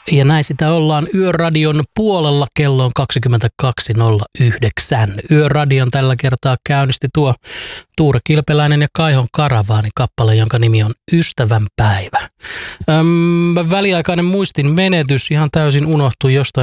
Ja näin sitä ollaan Yöradion puolella, kello on 22.09. Yöradion tällä kertaa käynnisti tuo Tuure Kilpeläinen ja Kaihon Karavaani kappale, jonka nimi on Ystävänpäivä. Väliaikainen muistin menetys ihan täysin unohtui jostain